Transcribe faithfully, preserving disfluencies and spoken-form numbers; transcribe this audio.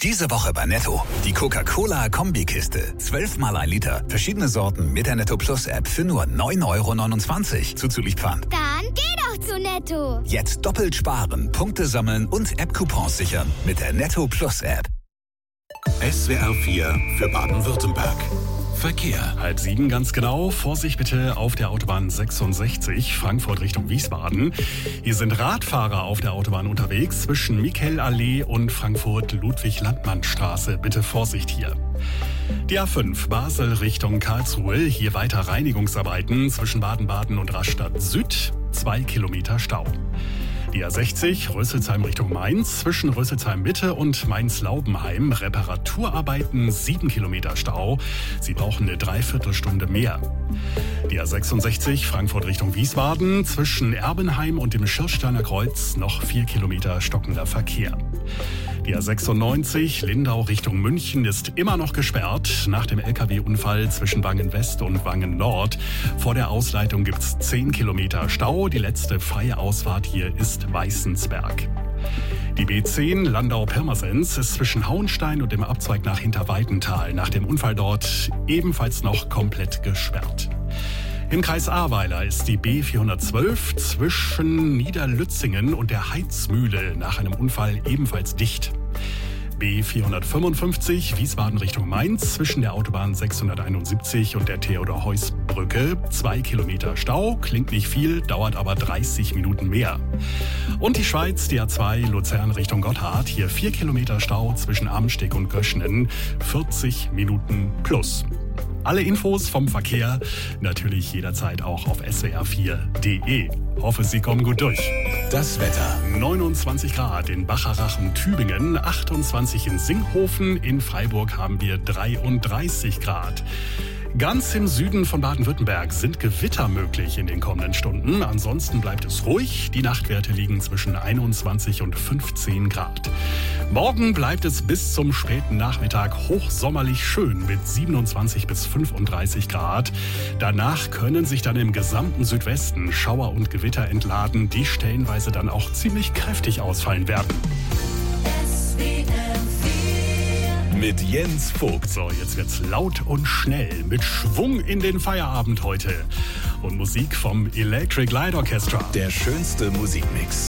Diese Woche bei Netto. Die Coca-Cola-Kombikiste. Zwölfmal ein Liter. Verschiedene Sorten mit der Netto Plus App für nur neun Euro neunundzwanzig. Zuzüglich Pfand. Dann geh doch zu Netto. Jetzt doppelt sparen, Punkte sammeln und App-Coupons sichern mit der Netto Plus App. S W R vier für Baden-Württemberg. Verkehr. Halb sieben ganz genau. Vorsicht bitte auf der Autobahn sechsundsechzig, Frankfurt Richtung Wiesbaden. Hier sind Radfahrer auf der Autobahn unterwegs zwischen Michelallee und Frankfurt-Ludwig-Landmann-Straße. Bitte Vorsicht hier. Die A fünf, Basel Richtung Karlsruhe. Hier weiter Reinigungsarbeiten zwischen Baden-Baden und Rastatt Süd. Zwei Kilometer Stau. Die A sechzig, Rüsselsheim Richtung Mainz, zwischen Rüsselsheim Mitte und Mainz-Laubenheim. Reparaturarbeiten, sieben Kilometer Stau. Sie brauchen eine Dreiviertelstunde mehr. Die A sechsundsechzig, Frankfurt Richtung Wiesbaden, zwischen Erbenheim und dem Schirrsteiner Kreuz noch vier Kilometer stockender Verkehr. Die A sechsundneunzig, Lindau Richtung München, ist immer noch gesperrt. Nach dem L K W-Unfall zwischen Wangen West und Wangen Nord. Vor der Ausleitung gibt's zehn Kilometer Stau. Die letzte freie Ausfahrt hier ist Weißensberg. Die B zehn Landau-Pirmasens ist zwischen Hauenstein und dem Abzweig nach Hinterweidenthal nach dem Unfall dort ebenfalls noch komplett gesperrt. Im Kreis Ahrweiler ist die B vierhundertzwölf zwischen Niederlützingen und der Heizmühle nach einem Unfall ebenfalls dicht. B vierhundertfünfundfünfzig Wiesbaden Richtung Mainz zwischen der Autobahn sechshunderteinundsiebzig und der Theodor-Heuss-Brücke. Zwei Kilometer Stau, klingt nicht viel, dauert aber dreißig Minuten mehr. Und die Schweiz, die A zwei Luzern Richtung Gotthard. Hier vier Kilometer Stau zwischen Amsteg und Göschenen. vierzig Minuten plus. Alle Infos vom Verkehr natürlich jederzeit auch auf S W R vier Punkt de. Hoffe, Sie kommen gut durch. Das Wetter. neunundzwanzig Grad in Bacharach und Tübingen, achtundzwanzig in Singhofen, in Freiburg haben wir dreiunddreißig Grad. Ganz im Süden von Baden-Württemberg sind Gewitter möglich in den kommenden Stunden. Ansonsten bleibt es ruhig. Die Nachtwerte liegen zwischen einundzwanzig und fünfzehn Grad. Morgen bleibt es bis zum späten Nachmittag hochsommerlich schön mit siebenundzwanzig bis fünfunddreißig Grad. Danach können sich dann im gesamten Südwesten Schauer und Gewitter entladen, die stellenweise dann auch ziemlich kräftig ausfallen werden. Mit Jens Vogt. So, jetzt wird's laut und schnell, mit Schwung in den Feierabend heute. Und Musik vom Electric Light Orchestra. Der schönste Musikmix.